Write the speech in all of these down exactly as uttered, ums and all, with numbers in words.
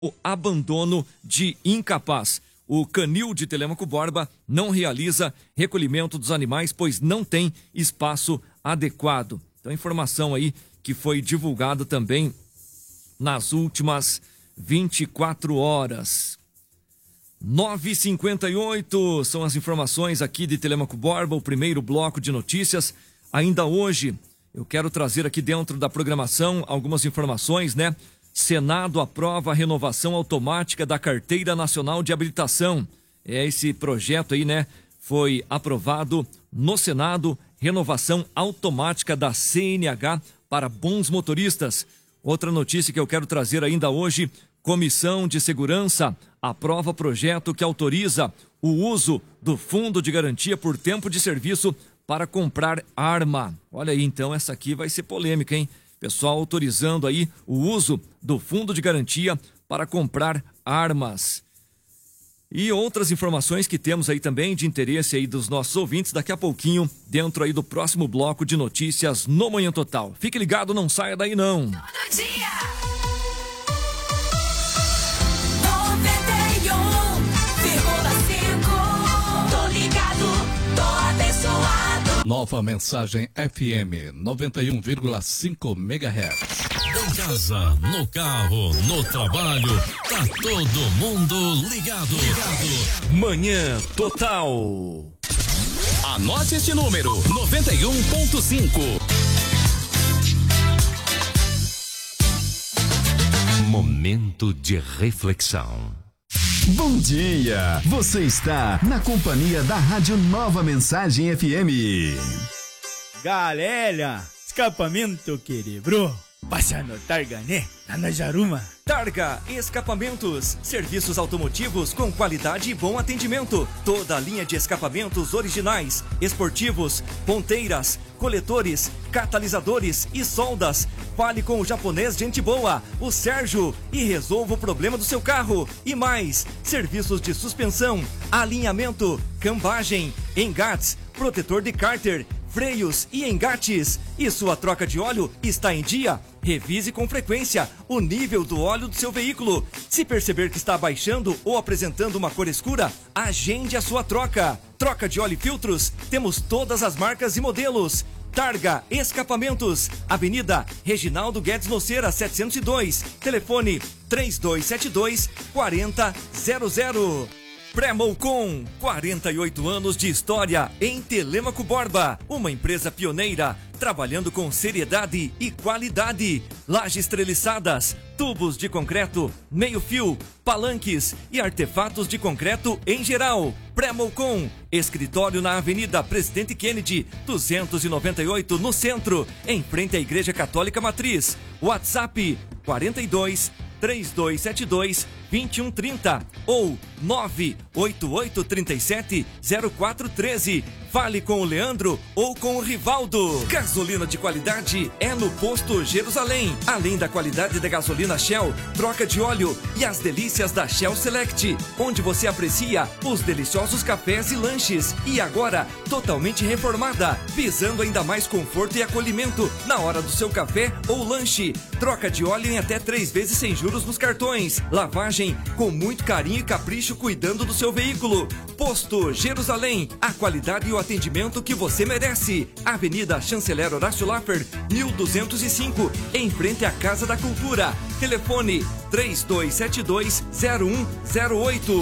o abandono de incapaz. O canil de Telêmaco Borba não realiza recolhimento dos animais, pois não tem espaço adequado. Então, informação aí que foi divulgada também nas últimas vinte e quatro horas. nove e cinquenta e oito são as informações aqui de Telêmaco Borba, o primeiro bloco de notícias. Ainda hoje, eu quero trazer aqui dentro da programação algumas informações, né? Senado aprova a renovação automática da Carteira Nacional de Habilitação. É esse projeto aí, né? Foi aprovado no Senado, renovação automática da C N H para bons motoristas. Outra notícia que eu quero trazer ainda hoje, Comissão de Segurança aprova projeto que autoriza o uso do Fundo de Garantia por tempo de serviço para comprar arma. Olha aí, então, essa aqui vai ser polêmica, hein? Pessoal autorizando aí o uso do Fundo de Garantia para comprar armas. E outras informações que temos aí também de interesse aí dos nossos ouvintes daqui a pouquinho, dentro aí do próximo bloco de notícias no Manhã Total. Fique ligado, não saia daí não. Todo dia. noventa e um vírgula cinco. Tô ligado, tô abençoado. Nova Mensagem F M noventa e um vírgula cinco megahertz. Em casa, no carro, no trabalho, tá todo mundo ligado. ligado. Manhã Total. Anote este número: noventa e um ponto cinco. Momento de reflexão. Bom dia! Você está na companhia da Rádio Nova Mensagem F M. Galera, escapamento quebrou. Passa no Targa, né? Lá na Jaruma. Targa Escapamentos, serviços automotivos com qualidade e bom atendimento. Toda a linha de escapamentos originais, esportivos, ponteiras, coletores, catalisadores e soldas. Fale com o japonês gente boa, o Sérgio, e resolva o problema do seu carro. E mais, serviços de suspensão, alinhamento, cambagem, engates, protetor de cárter, freios e engates. E sua troca de óleo está em dia? Revise com frequência o nível do óleo do seu veículo. Se perceber que está baixando ou apresentando uma cor escura, agende a sua troca. Troca de óleo e filtros, temos todas as marcas e modelos. Targa Escapamentos, Avenida Reginaldo Guedes Noceira, setecentos e dois. Telefone três dois sete dois, quatro zero zero zero. Pré-Moucom, quarenta e oito anos de história em Telêmaco Borba, uma empresa pioneira, trabalhando com seriedade e qualidade. Lajes treliçadas, tubos de concreto, meio-fio, palanques e artefatos de concreto em geral. Pré-Moucom, escritório na Avenida Presidente Kennedy, duzentos e noventa e oito, no centro, em frente à Igreja Católica Matriz. WhatsApp quarenta e dois, três dois sete dois, dois um três zero ou nove oito oito três sete, zero quatro um três. Fale com o Leandro ou com o Rivaldo. Gasolina de qualidade é no Posto Jerusalém. Além da qualidade da gasolina Shell, troca de óleo e as delícias da Shell Select, onde você aprecia os deliciosos cafés e lanches. E agora, totalmente reformada, visando ainda mais conforto e acolhimento na hora do seu café ou lanche. Troca de óleo em até três vezes sem juros nos cartões. Lavagem com muito carinho e capricho, cuidando do seu veículo. Posto Jerusalém, a qualidade e o atendimento que você merece. Avenida Chanceler Horácio Laffer, mil duzentos e cinco, em frente à Casa da Cultura. Telefone três dois sete dois, zero um zero oito.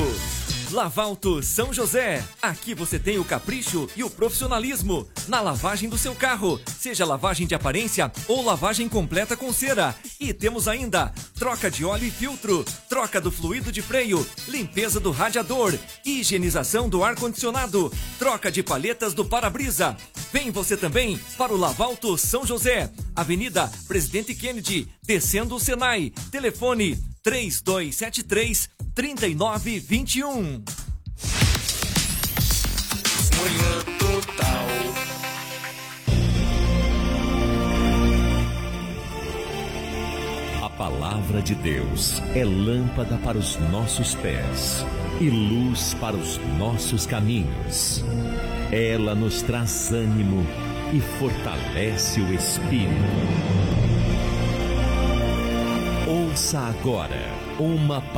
Lavalto São José, aqui você tem o capricho e o profissionalismo na lavagem do seu carro, seja lavagem de aparência ou lavagem completa com cera. E temos ainda troca de óleo e filtro, troca do fluido de freio, limpeza do radiador, higienização do ar-condicionado, troca de palhetas do para-brisa. Vem você também para o Lavalto São José, Avenida Presidente Kennedy, descendo o Senai. Telefone três dois sete três, trinta e nove vinte e um. Manhã Total. A palavra de Deus é lâmpada para os nossos pés e luz para os nossos caminhos. Ela nos traz ânimo e fortalece o espírito. Ouça agora uma